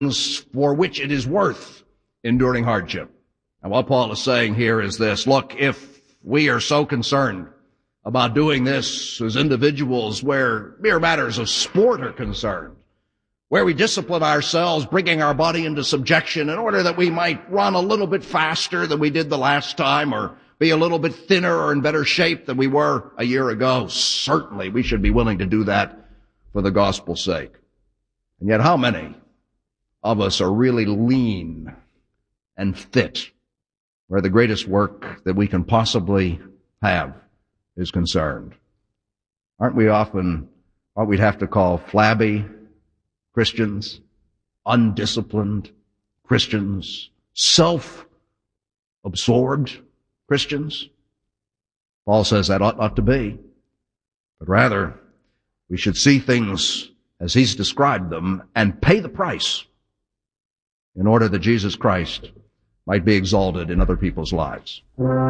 for which it is worth enduring hardship. And what Paul is saying here is this: look, if we are so concerned about doing this as individuals where mere matters of sport are concerned, where we discipline ourselves, bringing our body into subjection in order that we might run a little bit faster than we did the last time, or be a little bit thinner or in better shape than we were a year ago, certainly we should be willing to do that for the gospel's sake. And yet how many of us are really lean and fit where the greatest work that we can possibly have is concerned? Aren't we often what we'd have to call flabby Christians, undisciplined Christians, self-absorbed Christians? Paul says that ought not to be, but rather we should see things as he's described them and pay the price in order that Jesus Christ might be exalted in other people's lives.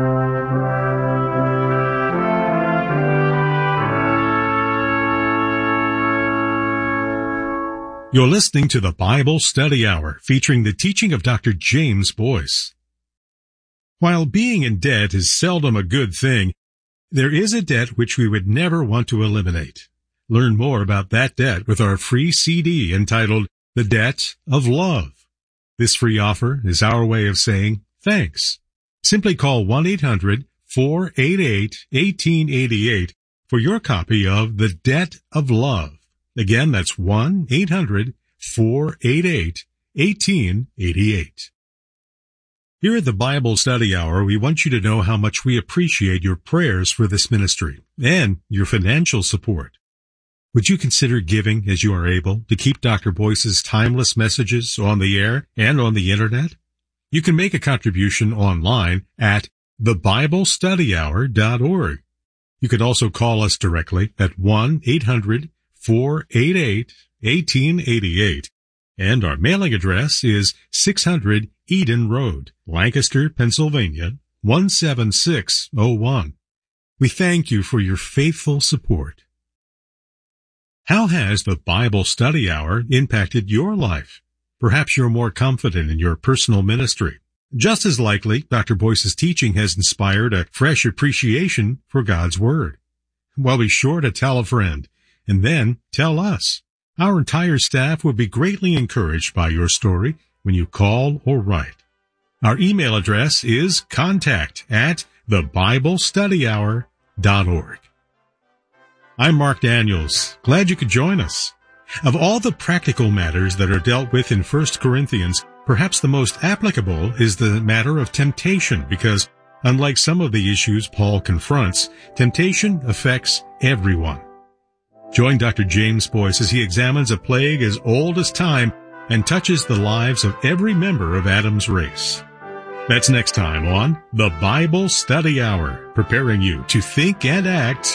You're listening to the Bible Study Hour, featuring the teaching of Dr. James Boyce. While being in debt is seldom a good thing, there is a debt which we would never want to eliminate. Learn more about that debt with our free CD entitled The Debt of Love. This free offer is our way of saying thanks. Simply call 1-800-488-1888 for your copy of The Debt of Love. Again, that's 1-800-488-1888. Here at the Bible Study Hour, we want you to know how much we appreciate your prayers for this ministry and your financial support. Would you consider giving as you are able to keep Dr. Boyce's timeless messages on the air and on the Internet? You can make a contribution online at thebiblestudyhour.org. You can also call us directly at 1-800-488-1888, and our mailing address is 600 Eden Road, Lancaster, Pennsylvania, 17601. We thank you for your faithful support. How has the Bible Study Hour impacted your life? Perhaps you're more confident in your personal ministry. Just as likely, Dr. Boyce's teaching has inspired a fresh appreciation for God's Word. Well, be sure to tell a friend, and then tell us. Our entire staff will be greatly encouraged by your story when you call or write. Our email address is contact@thebiblestudyhour.org. I'm Mark Daniels. Glad you could join us. Of all the practical matters that are dealt with in 1 Corinthians, perhaps the most applicable is the matter of temptation, because unlike some of the issues Paul confronts, temptation affects everyone. Join Dr. James Boyce as he examines a plague as old as time and touches the lives of every member of Adam's race. That's next time on the Bible Study Hour, preparing you to think and act